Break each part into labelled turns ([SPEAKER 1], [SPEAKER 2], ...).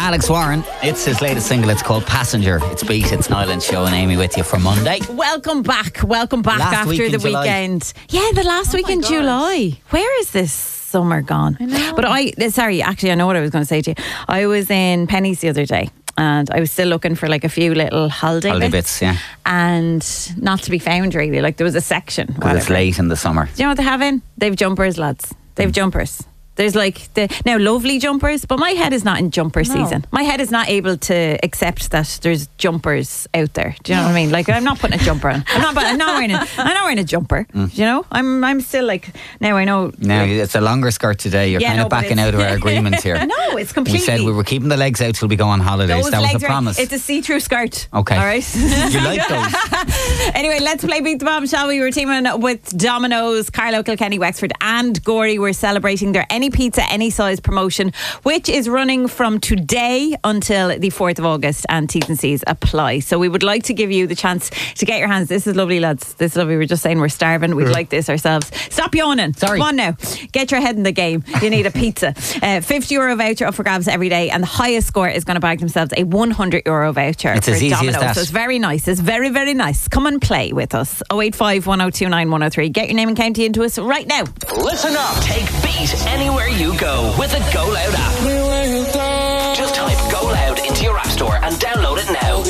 [SPEAKER 1] Alex Warren. It's his latest single. It's called Passenger. It's Beat. It's Niall Lynch Show and Amy with you for Monday.
[SPEAKER 2] Welcome back after the weekend. Yeah, the last week in July. Where is this summer gone? I know. But I know what I was going to say to you. I was in Penny's the other day. And I was still looking for like a few little holiday bits, yeah. And not to be found really. Like there was a section.
[SPEAKER 1] Because it's late in the summer.
[SPEAKER 3] Do you know what they have in? They've jumpers, lads. They've jumpers. There's like now lovely jumpers, but my head is not in jumper season. My head is not able to accept that there's jumpers out there. Do you know what I mean? Like I'm not putting a jumper on. I'm not wearing a jumper. Do you know? I'm still like now I know.
[SPEAKER 1] Now it's a longer skirt today. You're kind of backing out of our agreement here.
[SPEAKER 3] No, it's completely.
[SPEAKER 1] We said we were keeping the legs out till we go on holidays. That was a promise.
[SPEAKER 3] It's a see-through skirt.
[SPEAKER 1] Okay.
[SPEAKER 3] All right.
[SPEAKER 1] You like those?
[SPEAKER 3] Anyway, let's play Beat the Bomb, shall we? We're teaming with Domino's, Carlow, Kilkenny, Wexford and Gorey. We're celebrating their Any Pizza, Any Size promotion, which is running from today until the 4th of August, and T's and C's apply. So we would like to give you the chance to get your hands. This is lovely, lads. This is lovely. We're just saying we're starving. We'd like this ourselves. Stop yawning.
[SPEAKER 1] Sorry.
[SPEAKER 3] Come on now. Get your head in the game. You need a pizza. €50 voucher up for grabs every day, and the highest score is going to bag themselves a €100 voucher.
[SPEAKER 1] It's
[SPEAKER 3] for
[SPEAKER 1] as easy
[SPEAKER 3] Domino's.
[SPEAKER 1] as that.
[SPEAKER 3] So it's very nice. It's very, very nice. Come and play with us. 085 1029 103. Get your name and county into us right now.
[SPEAKER 4] Listen up. Take Beat anywhere you go with the Go Loud app. Just type Go Loud into your app store and download it now.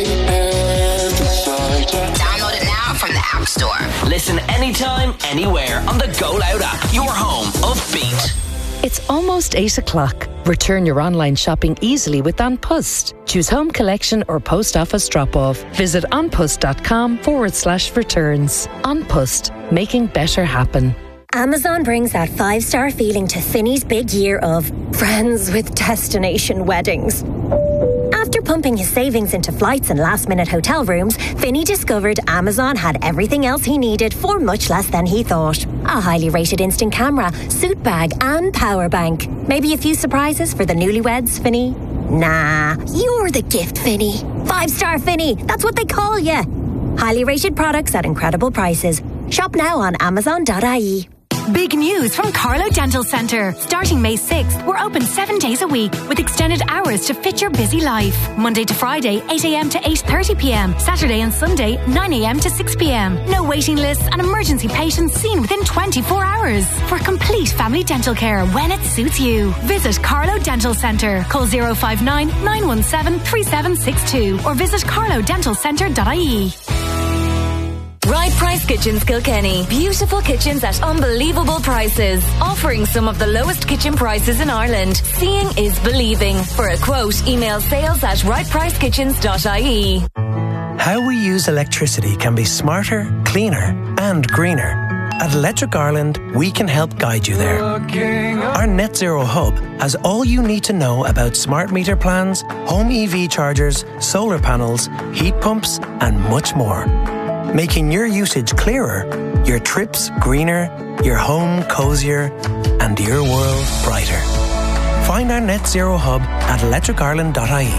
[SPEAKER 5] Download it now from the App Store.
[SPEAKER 4] Listen anytime, anywhere on the Go Loud app. Your home of Beat.
[SPEAKER 6] It's almost 8 o'clock. Return your online shopping easily with An Post. Choose home collection or post office drop-off. Visit anpost.com/returns. An Post, making better happen.
[SPEAKER 7] Amazon brings that 5-star feeling to Finney's big year of friends with destination weddings. After pumping his savings into flights and last-minute hotel rooms, Finney discovered Amazon had everything else he needed for much less than he thought. A highly rated instant camera, suit bag and power bank. Maybe a few surprises for the newlyweds, Finney? Nah, you're the gift, Finney. 5-star Finney, that's what they call you. Highly rated products at incredible prices. Shop now on Amazon.ie.
[SPEAKER 8] Big news from Carlow Dental Centre. Starting May 6th, we're open 7 days a week with extended hours to fit your busy life. Monday to Friday, 8 a.m. to 8:30 p.m. Saturday and Sunday, 9 a.m. to 6 p.m. No waiting lists and emergency patients seen within 24 hours. For complete family dental care when it suits you. Visit Carlow Dental Centre. Call 059 917 3762 or visit carlowdentalcentre.ie.
[SPEAKER 9] Right Price Kitchens Kilkenny. Beautiful kitchens at unbelievable prices. Offering some of the lowest kitchen prices in Ireland. Seeing is believing. For a quote, email sales@rightpricekitchens.ie.
[SPEAKER 10] How we use electricity can be smarter, cleaner and greener. At Electric Ireland, we can help guide you there. Our Net Zero Hub has all you need to know about smart meter plans, home EV chargers, solar panels, heat pumps and much more. Making your usage clearer, your trips greener, your home cozier, and your world brighter. Find our Net Zero Hub at electricireland.ie.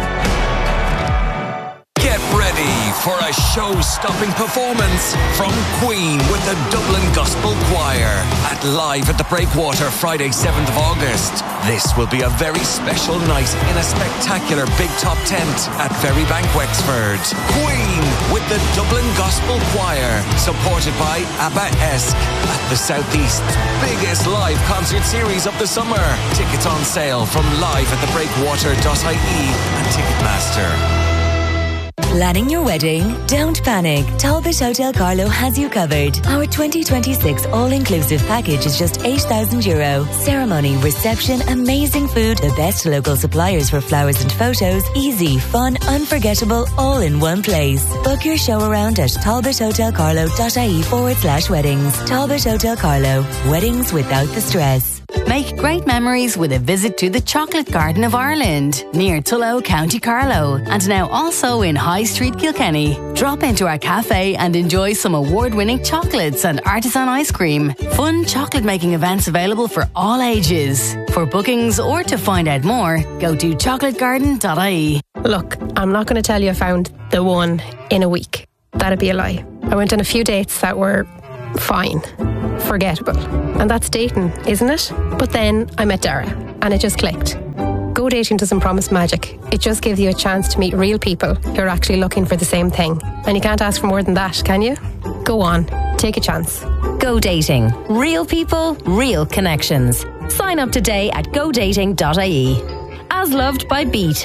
[SPEAKER 11] Get ready for a show-stopping performance from Queen with the Dublin Gospel Choir at Live at the Breakwater Friday 7th of August. This will be a very special night in a spectacular big top tent at Ferrybank, Wexford. Queen with the Dublin Gospel Choir, supported by ABBA-esque at the Southeast's biggest live concert series of the summer. Tickets on sale from liveatthebreakwater.ie and Ticketmaster.
[SPEAKER 9] Planning your wedding? Don't panic. Talbot Hotel Carlow has you covered. Our 2026 all-inclusive package is just €8,000. Ceremony, reception, amazing food, the best local suppliers for flowers and photos, easy, fun, unforgettable, all in one place. Book your show around at talbothotelcarlow.ie/weddings. Talbot Hotel Carlow. Weddings without the stress.
[SPEAKER 12] Make great memories with a visit to the Chocolate Garden of Ireland, near Tullow, County Carlow, and now also in High Street, Kilkenny. Drop into our cafe and enjoy some award-winning chocolates and artisan ice cream. Fun chocolate-making events available for all ages. For bookings or to find out more, go to chocolategarden.ie.
[SPEAKER 13] Look, I'm not going to tell you I found the one in a week. That'd be a lie. I went on a few dates that were fine, forgettable. And that's dating, isn't it? But then I met Dara and it just clicked. Go Go Dating doesn't promise magic. It just gives you a chance to meet real people who are actually looking for the same thing. And you can't ask for more than that, can you? Go on, take a chance.
[SPEAKER 9] Go Dating. Real people, real connections. Sign up today at godating.ie. As loved by Beat.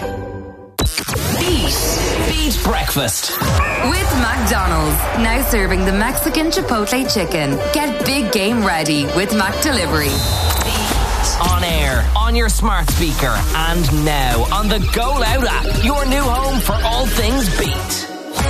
[SPEAKER 4] Beat Breakfast.
[SPEAKER 14] With McDonald's, now serving the Mexican Chipotle chicken. Get big game ready with McDelivery.
[SPEAKER 4] On air, on your smart speaker, and now on the Go Loud app, your new home for all things Beat.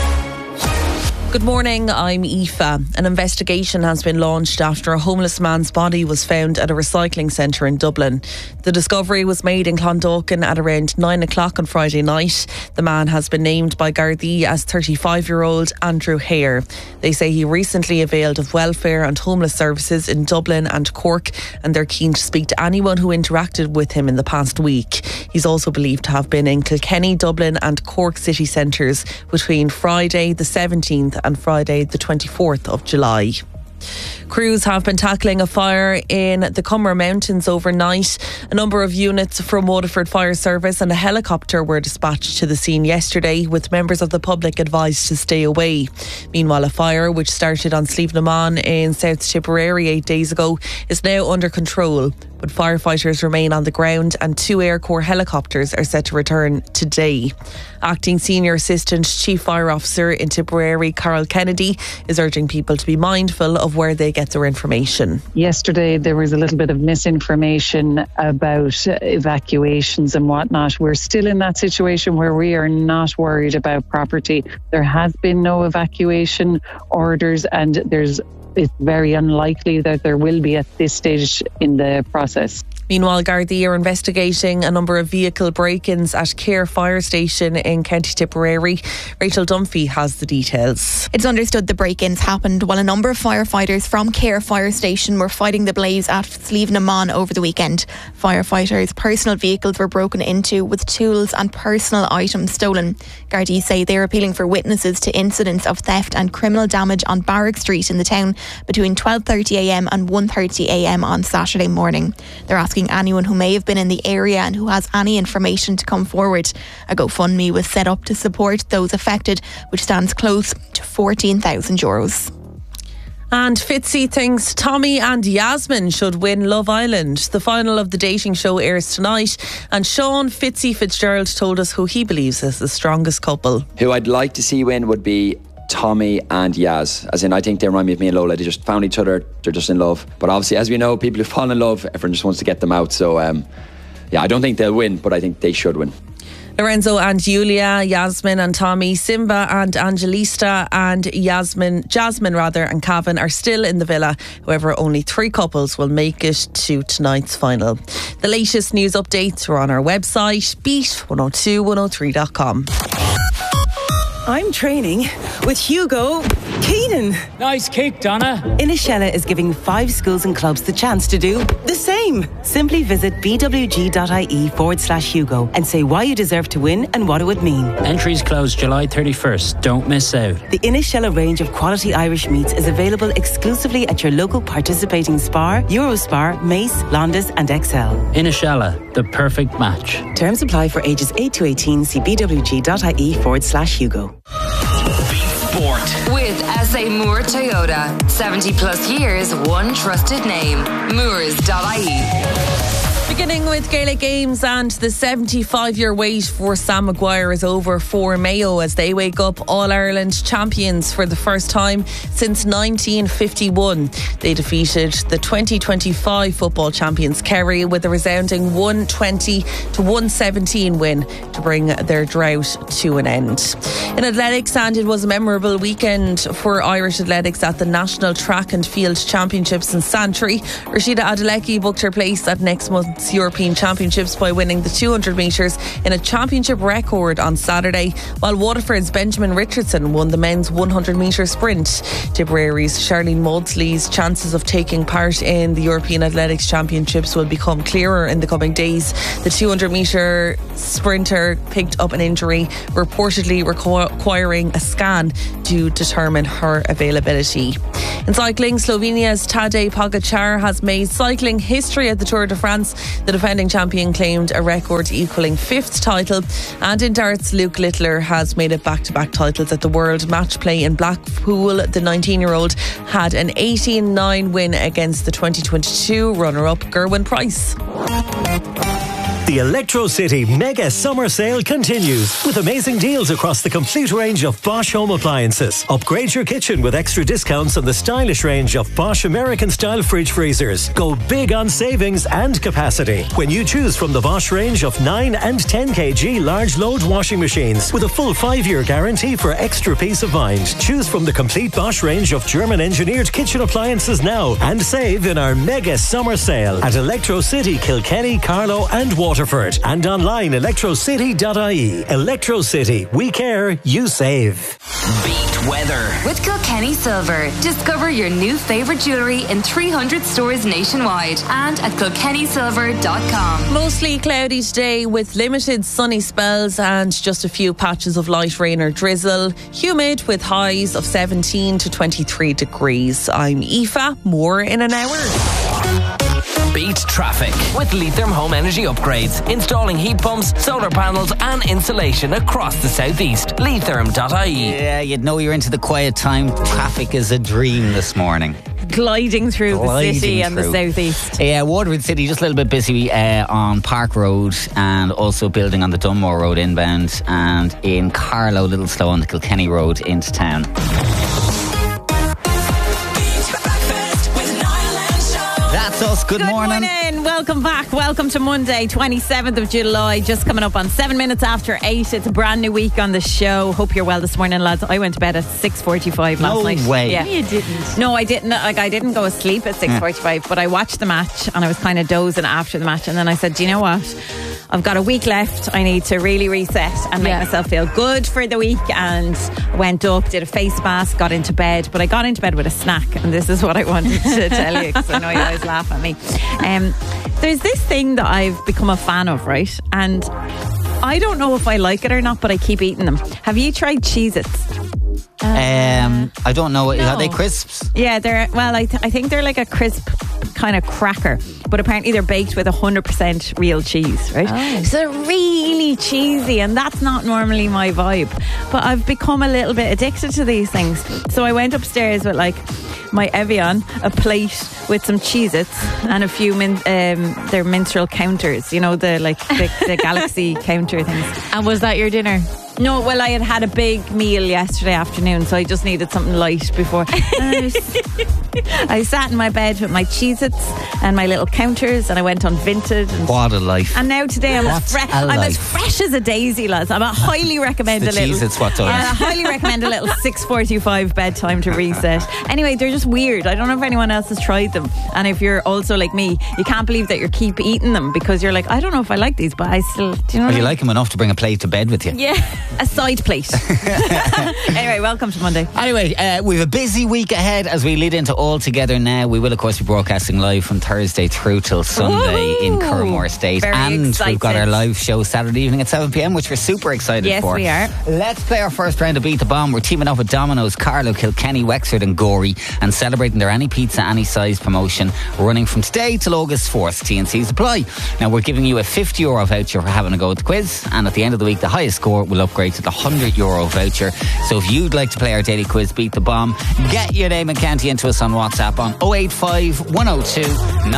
[SPEAKER 3] Good morning, I'm Aoife. An investigation has been launched after a homeless man's body was found at a recycling centre in Dublin. The discovery was made in Clondalkin at around 9 o'clock on Friday night. The man has been named by Gardaí as 35-year-old Andrew Hare. They say he recently availed of welfare and homeless services in Dublin and Cork, and they're keen to speak to anyone who interacted with him in the past week. He's also believed to have been in Kilkenny, Dublin and Cork city centres between Friday the 17th and Friday the 24th of July. Crews have been tackling a fire in the Cummer Mountains overnight. A number of units from Waterford Fire Service and a helicopter were dispatched to the scene yesterday, with members of the public advised to stay away. Meanwhile, a fire which started on Slievenamon in South Tipperary 8 days ago is now under control, but firefighters remain on the ground and 2 Air Corps helicopters are set to return today. Acting Senior Assistant Chief Fire Officer in Tipperary, Carol Kennedy, is urging people to be mindful of where they get their information.
[SPEAKER 15] Yesterday there was a little bit of misinformation about evacuations and whatnot. We're still in that situation where we are not worried about property. There has been no evacuation orders, and it's very unlikely that there will be at this stage in the process.
[SPEAKER 3] Meanwhile, Gardaí are investigating a number of vehicle break-ins at Cahir Fire Station in County Tipperary. Rachel Dunphy has the details.
[SPEAKER 16] It's understood the break-ins happened while a number of firefighters from Cahir Fire Station were fighting the blaze at Slievenamon over the weekend. Firefighters' personal vehicles were broken into with tools and personal items stolen. Gardaí say they are appealing for witnesses to incidents of theft and criminal damage on Barrack Street in the town between 12:30am and 1:30am on Saturday morning. They're asking anyone who may have been in the area and who has any information to come forward. A GoFundMe was set up to support those affected, which stands close to €14,000.
[SPEAKER 3] And Fitzy thinks Tommy and Yasmin should win Love Island. The final of the dating show airs tonight, and Sean Fitzy Fitzgerald told us who he believes is the strongest couple.
[SPEAKER 17] Who I'd like to see win would be Tommy and Yaz. As in, I think they remind me of me and Lola. They just found each other, they're just in love. But obviously, as we know, people who fall in love, everyone just wants to get them out. So I don't think they'll win, but I think they should win.
[SPEAKER 3] Lorenzo and Julia, Yasmin and Tommy, Simba and Angelista and Jasmine and Cavan are still in the villa. However, only 3 couples will make it to tonight's final. The latest news updates are on our website, beat102103.com.
[SPEAKER 18] I'm training with Hugo Keenan.
[SPEAKER 19] Nice kick, Donna.
[SPEAKER 18] Inishella is giving 5 schools and clubs the chance to do the same. Simply visit bwg.ie/Hugo and say why you deserve to win and what it would mean.
[SPEAKER 19] Entries close July 31st. Don't miss out.
[SPEAKER 18] The Inishella range of quality Irish meats is available exclusively at your local participating Spar, Eurospar, Mace, Londis and XL.
[SPEAKER 19] Inishella, the perfect match.
[SPEAKER 18] Terms apply for ages 8 to 18. See bwg.ie/Hugo.
[SPEAKER 14] Sport. With SA Moore Toyota. 70 plus years, one trusted name. Moores.ie.
[SPEAKER 3] Beginning with Gaelic Games, and the 75-year wait for Sam Maguire is over for Mayo as they wake up All-Ireland champions for the first time since 1951. They defeated the 2025 football champions Kerry with a resounding 120-117 win to bring their drought to an end. In athletics, and it was a memorable weekend for Irish athletics at the National Track and Field Championships in Santry. Rashida Adelecki booked her place at next month's European Championships by winning the 200 metres in a championship record on Saturday, while Waterford's Benjamin Richardson won the men's 100 metre sprint. Tipperary's Charlene Maudsley's chances of taking part in the European Athletics Championships will become clearer in the coming days. The 200 metre sprinter picked up an injury, reportedly requiring a scan to determine her availability.
[SPEAKER 20] In cycling, Slovenia's Tadej Pogačar has made cycling history at the Tour de France. The defending champion claimed a record equaling 5th title. And in darts, Luke Littler has made it back-to-back titles at the World Match Play in Blackpool. The 19-year-old had an 18-9 win against the 2022 runner-up Gerwyn Price.
[SPEAKER 21] The Electro City Mega Summer Sale continues with amazing deals across the complete range of Bosch home appliances. Upgrade your kitchen with extra discounts on the stylish range of Bosch American-style fridge freezers. Go big on savings and capacity when you choose from the Bosch range of 9 and 10 kg large load washing machines with a full 5-year guarantee for extra peace of mind. Choose from the complete Bosch range of German-engineered kitchen appliances now and save in our Mega Summer Sale at Electro City, Kilkenny, Carlow and Waterford, and online electrocity.ie. Electro City, we care, you save.
[SPEAKER 4] Beat weather
[SPEAKER 14] with Kilkenny Silver. Discover your new favourite jewellery in 300 stores nationwide and at kilkennysilver.com.
[SPEAKER 20] Mostly cloudy today with limited sunny spells and just a few patches of light rain or drizzle. Humid with highs of 17 to 23 degrees. I'm Aoife. More in an hour.
[SPEAKER 4] Beat traffic with Leitrim Home Energy Upgrades. Installing heat pumps, solar panels and insulation across the southeast. Leitrim.ie.
[SPEAKER 1] Yeah, you'd know you're into the quiet time. Traffic is a dream this morning.
[SPEAKER 2] Gliding through the city and the southeast.
[SPEAKER 1] Yeah, Waterford City just a little bit busy on Park Road and also building on the Dunmore Road inbound, and in Carlow a little slow on the Kilkenny Road into town. That's us. Good morning.
[SPEAKER 2] Welcome back. Welcome to Monday, 27th of July. Just coming up on 7 minutes after 8. It's a brand new week on the show. Hope you're well this morning, lads. I went to bed at 6:45 last night.
[SPEAKER 1] No way.
[SPEAKER 2] Yeah.
[SPEAKER 3] You didn't.
[SPEAKER 2] No, I didn't. I didn't go asleep at 6:45, but I watched the match and I was kind of dozing after the match. And then I said, do you know what? I've got a week left. I need to really reset and make myself feel good for the week. And went up, did a face mask, got into bed. But I got into bed with a snack. And this is what I wanted to tell you, because I know you always laugh at me. There's this thing that I've become a fan of, right? And I don't know if I like it or not, but I keep eating them. Have you tried Cheez-Its?
[SPEAKER 1] I don't know. No. Are they crisps?
[SPEAKER 2] Yeah, they're, well, I think they're like a crisp kind of cracker, but apparently they're baked with 100% real cheese, right? Oh. So they're really cheesy, and that's not normally my vibe. But I've become a little bit addicted to these things. So I went upstairs with like my Evian, a plate with some Cheez-Its and a few their minstrel counters, you know, the Galaxy counter things.
[SPEAKER 3] And was that your dinner?
[SPEAKER 2] No, well, I had a big meal yesterday afternoon, so I just needed something light before. I sat in my bed with my Cheez-Its and my little counters, and I went on Vinted.
[SPEAKER 1] What a life.
[SPEAKER 2] And now today I'm as fresh as a daisy, lads. I highly recommend a little
[SPEAKER 1] Cheez-Its, what does?
[SPEAKER 2] I highly recommend a little 6:45 bedtime to reset. Anyway, they're just weird. I don't know if anyone else has tried them. And if you're also like me, you can't believe that you keep eating them because you're like, I don't know if I like these, but I still, do you know what I mean?
[SPEAKER 1] like them enough to bring a plate to bed with you.
[SPEAKER 2] Yeah. A side plate. Anyway, welcome to Monday.
[SPEAKER 1] Anyway, we have a busy week ahead as we lead into All Together Now. We will, of course, be broadcasting live from Thursday through till Sunday in Curramore State.
[SPEAKER 2] Very
[SPEAKER 1] and
[SPEAKER 2] excited.
[SPEAKER 1] We've got our live show Saturday evening at 7 p.m, which we're super excited for.
[SPEAKER 2] Yes, we are.
[SPEAKER 1] Let's play our first round of Beat the Bomb. We're teaming up with Domino's, Carlow, Kilkenny, Wexford and Gorey, and celebrating their Any Pizza, Any Size promotion running from today till August 4th. T&Cs apply. Now, we're giving you a €50 voucher for having a go at the quiz, and at the end of the week, the highest score will upgrade to the €100 voucher. So if you'd like to play our daily quiz Beat the Bomb, get your name and county into us on WhatsApp on 085 102